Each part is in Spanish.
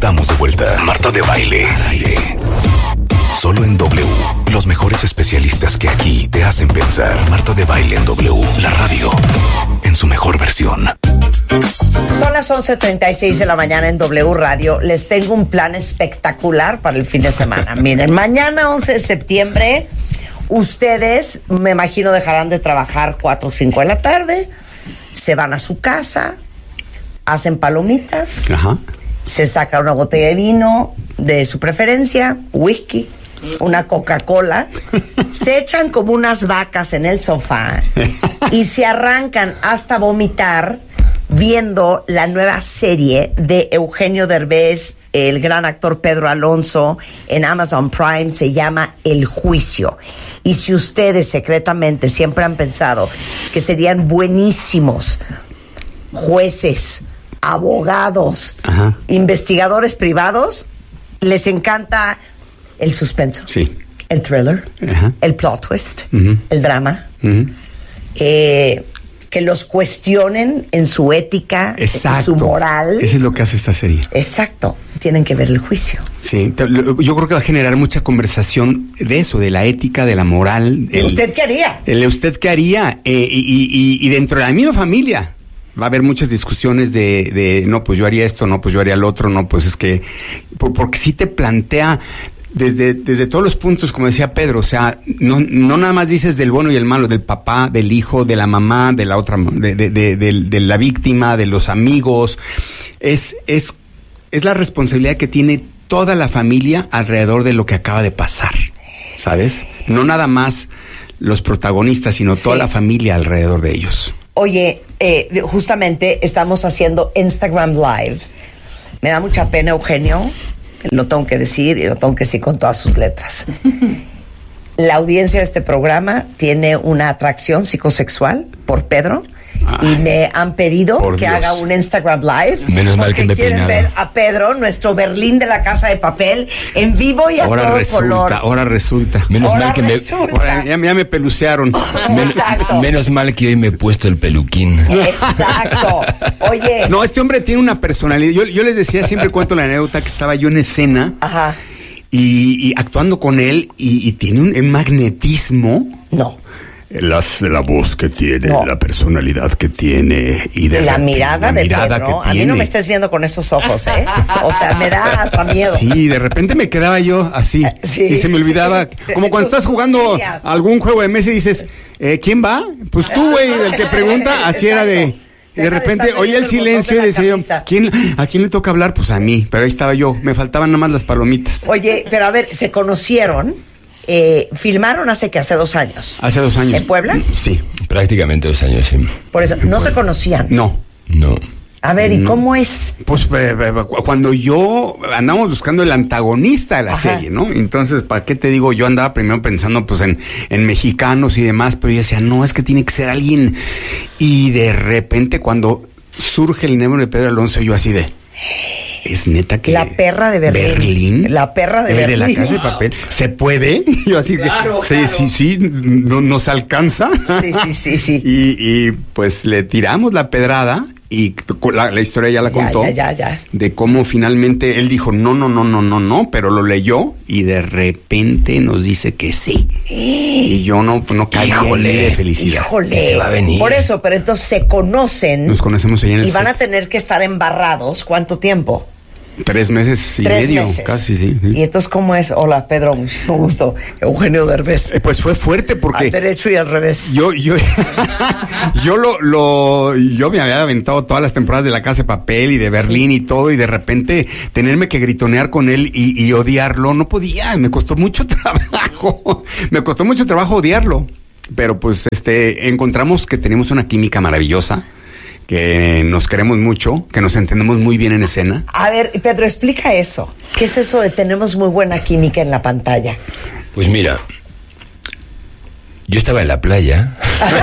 Estamos de vuelta. Marta de Baile. Solo en W. Los mejores especialistas que aquí te hacen pensar. Marta de Baile en W. La radio en su mejor versión. Son las 11:36 de la mañana en W Radio. Les tengo un plan espectacular para el fin de semana. Miren, mañana 11 de septiembre, ustedes, me imagino, dejarán de trabajar 4 o 5 de la tarde, se van a su casa, hacen palomitas, se saca una botella de vino de su preferencia, whisky, una Coca-Cola, se echan como unas vacas en el sofá y se arrancan hasta vomitar viendo la nueva serie de Eugenio Derbez, el gran actor Pedro Alonso, en Amazon Prime. Se llama El Juicio. Y si ustedes secretamente siempre han pensado que serían buenísimos jueces, abogados, investigadores privados, les encanta el suspenso, el thriller, el plot twist, el drama, que los cuestionen en su ética, en su moral. Eso es lo que hace esta serie. Exacto. Tienen que ver El Juicio. Sí, yo creo que va a generar mucha conversación de eso, de la ética, de la moral. ¿Usted qué haría? ¿Usted qué haría? Y dentro de la misma familia va a haber muchas discusiones de no, pues yo haría esto, no, pues yo haría lo otro, no, pues es que... Porque sí te plantea... Desde todos los puntos, como decía Pedro, o sea, no nada más dices del bueno y el malo, del papá, del hijo, de la mamá, de la otra, de la víctima, de los amigos. Es la responsabilidad que tiene toda la familia alrededor de lo que acaba de pasar, ¿sabes? No nada más los protagonistas, sino toda la familia alrededor de ellos. Oye, justamente estamos haciendo Instagram Live. Me da mucha pena, Eugenio. Lo tengo que decir y lo tengo que decir con todas sus letras. La audiencia de este programa tiene una atracción psicosexual por Pedro y me han pedido que haga un Instagram Live. Menos mal que me quieren ver a Pedro, nuestro Berlín de la Casa de Papel, en vivo y a todo color. Ahora resulta. Menos ahora mal que resulta. Ya me pelucearon. Exacto. Menos mal que hoy me he puesto el peluquín. Exacto. Oye. No, este hombre tiene una personalidad. Yo les decía, siempre cuento la anécdota que estaba yo en escena. Y actuando con él y tiene un magnetismo. No. La voz que tiene, la personalidad que tiene y de la mirada de Pedro. Que tiene. A mí no me estés viendo con esos ojos, ¿eh? O sea, me da hasta miedo. Sí, de repente me quedaba yo así y se me olvidaba, como cuando estás jugando algún juego de mesa y dices, ¿quién va? Pues tú, güey, el que pregunta, así era de... Y de repente oía el silencio y decía yo, ¿a quién le toca hablar? Pues a mí, pero ahí estaba yo, me faltaban nada más las palomitas. Oye, pero a ver, ¿se conocieron? Filmaron hace 2 años. Hace 2 años. ¿En Puebla? Sí. Prácticamente 2 años, sí. Por eso, ¿no se conocían? No. A ver, ¿y cómo es? Pues cuando yo andamos buscando el antagonista de la serie, ¿no? Entonces, ¿para qué te digo? Yo andaba primero pensando pues en mexicanos y demás, pero yo decía, no, es que tiene que ser alguien. Y de repente cuando surge el nombre de Pedro Alonso, yo así de... Es neta que... La perra de Berlín. La perra de Berlín. De la Casa de Papel. ¿Se puede? Yo así claro, que... Sí, no nos alcanza. Sí. Y pues le tiramos la pedrada y la historia ya la contó. Ya. De cómo finalmente él dijo no, pero lo leyó y de repente nos dice que sí. Y yo no caí de felicidad. Híjole. Se va a venir. Por eso, pero entonces se conocen. Nos conocemos ahí en el y van set. a tener que estar embarrados. ¿Cuánto tiempo? 3 meses y 3 medio, meses. casi, sí. Y entonces, ¿cómo es? Hola, Pedro, muchísimo gusto. Eugenio Derbez. Pues fue fuerte porque... Al derecho y al revés. Yo me había aventado todas las temporadas de La Casa de Papel y de Berlín y todo, y de repente tenerme que gritonear con él y odiarlo, no podía, me costó mucho trabajo. Me costó mucho trabajo odiarlo. Pero pues encontramos que tenemos una química maravillosa, que nos queremos mucho, que nos entendemos muy bien en escena. A ver, Pedro, explica eso. ¿Qué es eso de tenemos muy buena química en la pantalla? Pues mira, yo estaba en la playa.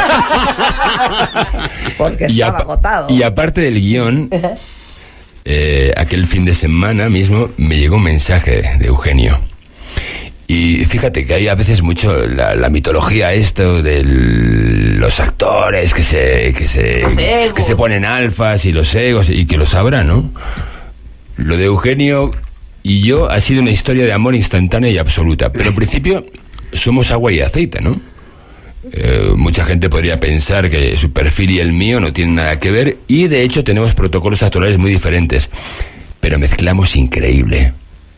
Porque estaba agotado. Y aparte del guión, aquel fin de semana mismo me llegó un mensaje de Eugenio. Y fíjate que hay a veces mucho la mitología esto de los actores que se, que se ponen alfas y los egos, y que lo sabrá, ¿no? Lo de Eugenio y yo ha sido una historia de amor instantánea y absoluta. Pero al principio somos agua y aceite, ¿no? Mucha gente podría pensar que su perfil y el mío no tienen nada que ver, y de hecho tenemos protocolos actorales muy diferentes. Pero mezclamos increíble.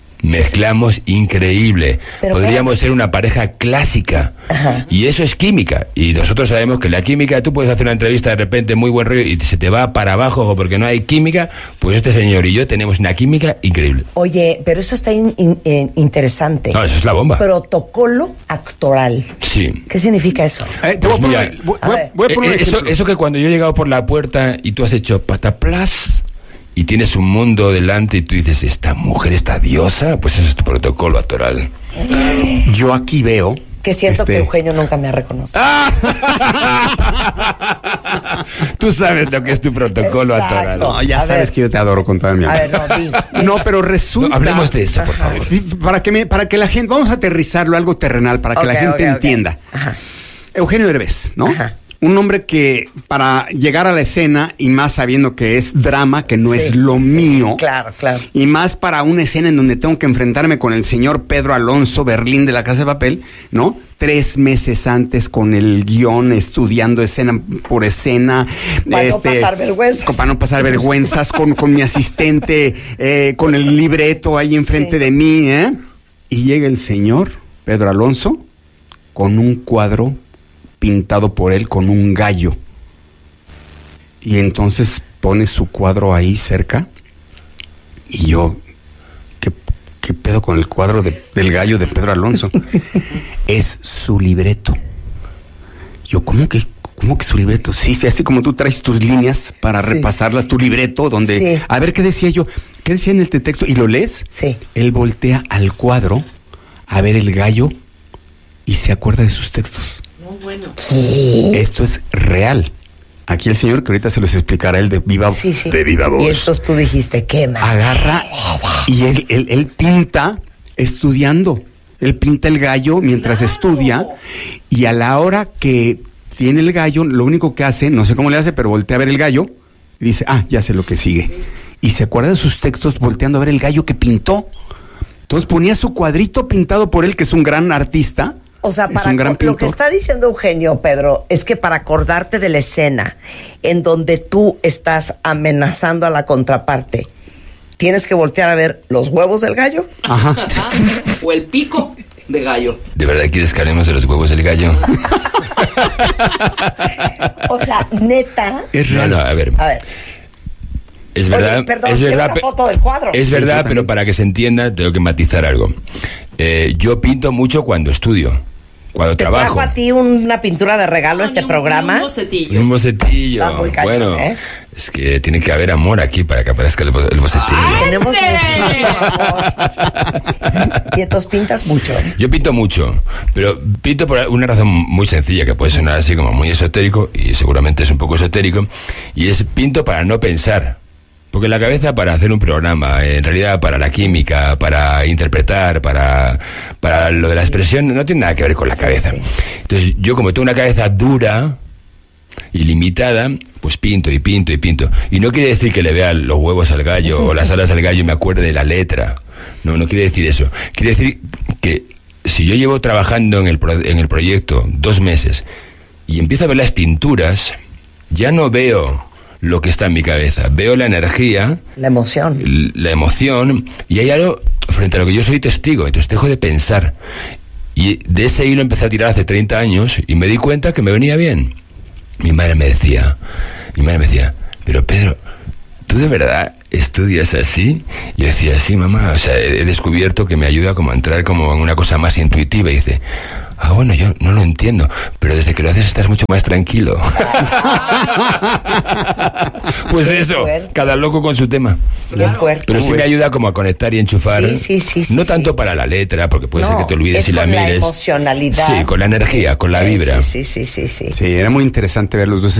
Pero Podríamos ser una pareja clásica. Ajá. Y eso es química. Y nosotros sabemos que la química, tú puedes hacer una entrevista de repente muy buen rollo y se te va para abajo porque no hay química. Pues este señor y yo tenemos una química increíble. Oye, pero eso está interesante. No, eso es la bomba. Protocolo actoral. Sí. ¿Qué significa eso? Te voy a mira, poner, voy a poner un eso, ejemplo. eso que cuando yo he llegado por la puerta y tú has hecho pataplas y tienes un mundo delante y tú dices, esta mujer, esta diosa, pues eso es tu protocolo actoral. Yo aquí veo... Que siento que Eugenio nunca me ha reconocido. Tú sabes lo que es tu protocolo Exacto. actoral. No, ya A sabes ver. que yo te adoro con toda mi A alma. ver, no, di. No, pero resulta... No, hablemos de eso, por favor. Para que la gente... Vamos a aterrizarlo, algo terrenal, para que la gente entienda. Ajá. Eugenio Derbez, ¿no? Ajá. Un hombre que para llegar a la escena, y más sabiendo que es drama, que no Sí. es lo mío, Claro, claro. y más para una escena en donde tengo que enfrentarme con el señor Pedro Alonso Berlín de La Casa de Papel, ¿no? 3 meses antes con el guión, estudiando escena por escena. Para no pasar vergüenzas. Para no pasar vergüenzas, con mi asistente, con el libreto ahí enfrente Sí. de mí, ¿eh? Y llega el señor Pedro Alonso con un cuadro pintado por él con un gallo. Y entonces pone su cuadro ahí cerca. Y yo, ¿qué pedo con el cuadro del gallo de Pedro Alonso? Es su libreto. Yo, ¿cómo que su libreto? Sí, así como tú traes tus líneas para Sí, repasarlas, sí. tu libreto, donde... Sí. A ver, ¿qué decía yo? ¿Qué decía en el texto? ¿Y lo lees? Sí. Él voltea al cuadro a ver el gallo y se acuerda de sus textos. Esto es real. Aquí el señor, que ahorita se los explicará, el de viva, Sí, sí. de viva voz, Y entonces tú dijiste, ¿qué más? agarra y él pinta estudiando. Él pinta el gallo mientras estudia, y a la hora que tiene el gallo, lo único que hace, no sé cómo le hace, pero voltea a ver el gallo y dice, ya sé lo que sigue. Y se acuerda de sus textos volteando a ver el gallo que pintó. Entonces ponía su cuadrito pintado por él, que es un gran artista. O sea, es un gran lo que pintor. está diciendo Eugenio, Pedro, es que para acordarte de la escena en donde tú estás amenazando a la contraparte, tienes que voltear a ver los huevos del gallo. Ajá. O el pico de gallo. ¿De verdad quieres que hablemos de los huevos del gallo? O sea, neta. Es No, real. no, a ver. A ver, Es verdad, oye, perdón, es quiero verdad, una foto del cuadro. es Sí, verdad, yo también. pero para que se entienda tengo que matizar algo. Yo pinto mucho cuando estudio, cuando ¿te trabajo. trajo a ti una pintura de regalo este programa? Un bocetillo. Un bocetillo. Está muy cañón, Bueno, ¿eh? es que tiene que haber amor aquí para que aparezca el bocetillo. Tenemos muchísimo amor. Y entonces pintas mucho. Yo pinto mucho, pero pinto por una razón muy sencilla, que puede sonar así como muy esotérico, y seguramente es un poco esotérico, y es pinto para no pensar. Porque la cabeza para hacer un programa, en realidad para la química, para interpretar, para lo de la expresión, no tiene nada que ver con la cabeza. sí. Entonces yo, como tengo una cabeza dura y limitada, pues pinto y pinto y pinto. Y no quiere decir que le vea los huevos al gallo o las alas al gallo y me acuerde de la letra. No quiere decir eso. Quiere decir que si yo llevo trabajando en el proyecto 2 meses y empiezo a ver las pinturas, ya no veo lo que está en mi cabeza. Veo la energía, La emoción. la emoción, y hay algo frente a lo que yo soy testigo. Entonces dejo de pensar. Y de ese hilo empecé a tirar hace 30 años y me di cuenta que me venía bien. Mi madre me decía, pero Pedro, ¿tú de verdad estudias así? Yo decía, sí, mamá, o sea, he descubierto que me ayuda como a entrar como en una cosa más intuitiva. Y dice, bueno, yo no lo entiendo, pero desde que lo haces estás mucho más tranquilo. Pues Qué eso, fuerte. cada loco con su tema. Qué fuerte. Pero sí me ayuda como a conectar y enchufar. Sí, no tanto para la letra, porque puede ser que te olvides es si la con mires. la emocionalidad. Sí, con la energía, con la vibra. Sí. Sí, era muy interesante ver los dos